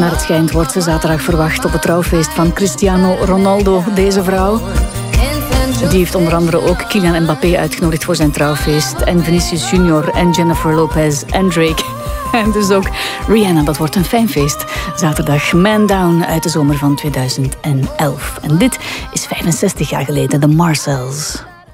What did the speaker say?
Naar het schijnt wordt ze zaterdag verwacht op het trouwfeest van Cristiano Ronaldo, deze vrouw. Die heeft onder andere ook Kylian Mbappé uitgenodigd voor zijn trouwfeest. En Vinicius Junior en Jennifer Lopez en Drake. En dus ook Rihanna, dat wordt een fijn feest. Zaterdag Man Down uit de zomer van 2011. En dit is 65 jaar geleden, de Marcells.